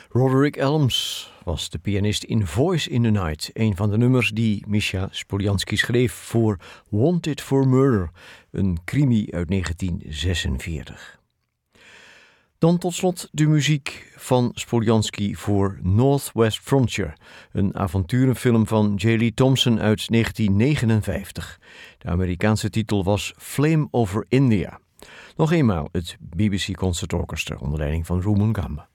Roderick Elms was de pianist in Voice in the Night, een van de nummers die Misha Spoliansky schreef voor Wanted for Murder, een crimi uit 1946. Dan tot slot de muziek van Spoliansky voor Northwest Frontier, een avonturenfilm van J. Lee Thompson uit 1959. De Amerikaanse titel was Flame over India. Nog eenmaal het BBC Concert Orchestra onder leiding van Rumen Gamba.